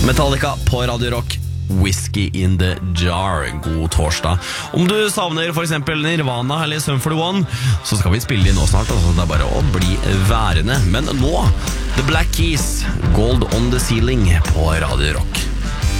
Metallica på Radio Rock. Whiskey in the Jar. God torsdag. Om du savner for eksempel Nirvana eller Sum 41, så skal vi spille inn nå snart, altså. Det er bare å bli værende. Men nå, The Black Keys, Gold on the Ceiling på Radio Rock.